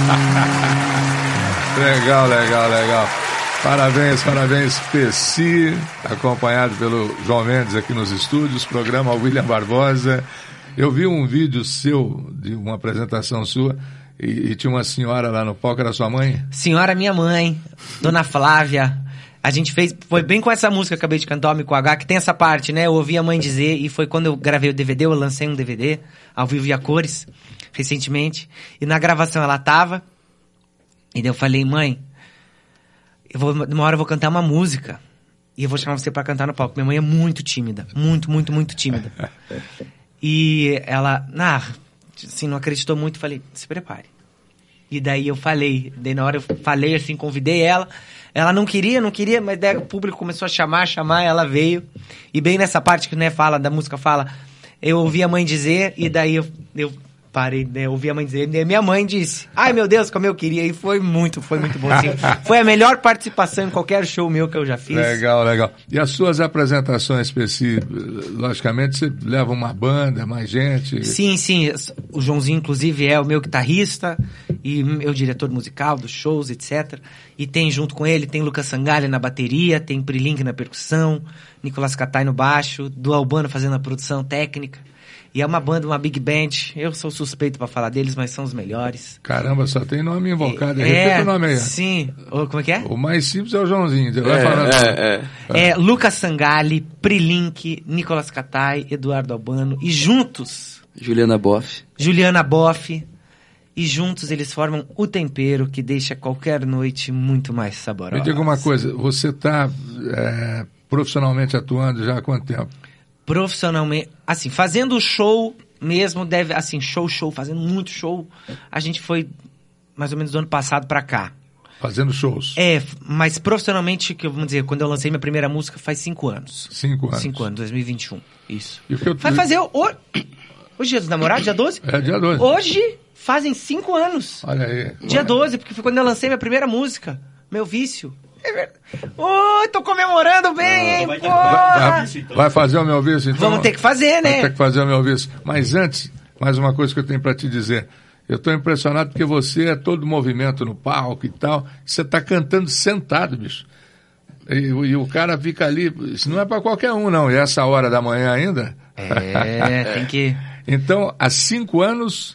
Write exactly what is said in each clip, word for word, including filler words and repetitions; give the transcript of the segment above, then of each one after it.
Legal, legal, legal. Parabéns, parabéns, Pessi, acompanhado pelo João Mendes aqui nos estúdios, programa William Barbosa. Eu vi um vídeo seu, de uma apresentação sua, e, e tinha uma senhora lá no palco, era sua mãe? Senhora, minha mãe, Dona Flávia. A gente fez, foi bem com essa música que eu acabei de cantar, Homem com H, que tem essa parte, né? Eu ouvi a mãe dizer, e foi quando eu gravei o D V D, eu lancei um D V D, ao vivo e a cores, recentemente. E na gravação ela tava, e daí eu falei, mãe, eu vou, uma hora eu vou cantar uma música, e eu vou chamar você pra cantar no palco. Minha mãe é muito tímida, muito, muito, muito tímida. E ela, ah, assim, não acreditou muito, falei, se prepare. E daí eu falei, daí na hora eu falei assim, convidei ela, ela não queria, não queria, mas daí o público começou a chamar, chamar, ela veio. E bem nessa parte que, né, fala, da música fala, eu ouvi a mãe dizer, e daí eu, eu parei, né, eu ouvi a mãe dizer, e minha mãe disse, ai meu Deus, como eu queria, e foi muito, foi muito bom, assim. Foi a melhor participação em qualquer show meu que eu já fiz. Legal, legal. E as suas apresentações, Pessi, logicamente você leva uma banda, mais gente? Sim, sim, o Joãozinho inclusive é o meu guitarrista, e meu diretor musical dos shows, etcétera. E tem junto com ele, tem Lucas Sangalha na bateria, tem Prilink na percussão, Nicolas Catai no baixo, Du Albano fazendo a produção técnica. E é uma banda, uma big band. Eu sou suspeito pra falar deles, mas são os melhores. Caramba, só tem nome invocado. É, repita o nome aí. Sim. O, como é que é? O mais simples é o Joãozinho. Vai É, falando. é, é. É Lucas Sangalli, Prilink, Nicolas Catai, Eduardo Albano. E juntos... Juliana Boff. Juliana Boff. E juntos eles formam o tempero que deixa qualquer noite muito mais saborosa. Me diga uma coisa, você está é, profissionalmente atuando já há quanto tempo? Profissionalmente, assim, fazendo o show mesmo, deve, assim, show, show, fazendo muito show, a gente foi mais ou menos do ano passado pra cá. Fazendo shows? É, mas profissionalmente, que vamos dizer, quando eu lancei minha primeira música, faz cinco anos. Cinco anos? Cinco anos, dois mil e vinte e um, isso. E o que eu... Vai fazer o... Hoje é dia dos namorados, dia doze? É, dia doze. Hoje fazem cinco anos. Olha aí. Dia doze, porque foi quando eu lancei minha primeira música, Meu Vício. É verdade. Oi, tô comemorando bem, hein, vai, porra! vai, vai fazer o Meu Vício, então? Vamos ter que fazer, né? Vai ter que fazer o Meu Vício. Mas antes, mais uma coisa que eu tenho pra te dizer. Eu tô impressionado porque você é todo movimento no palco e tal. Você tá cantando sentado, bicho. E, e o cara fica ali... Isso não é pra qualquer um, não. E essa hora da manhã ainda... É, tem que... Então, há cinco anos...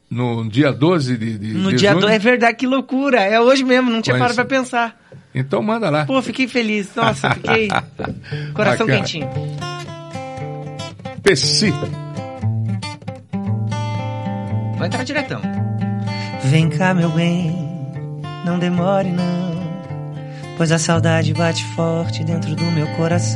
No dia doze de, de No de dia junho... doze, é verdade, que loucura. É hoje mesmo, não tinha Pois. parado pra pensar. Então manda lá. Pô, fiquei feliz. Nossa, fiquei... Coração Bacana. quentinho. Pessi. Vai entrar diretão. Vem cá, meu bem, não demore não, pois a saudade bate forte dentro do meu coração.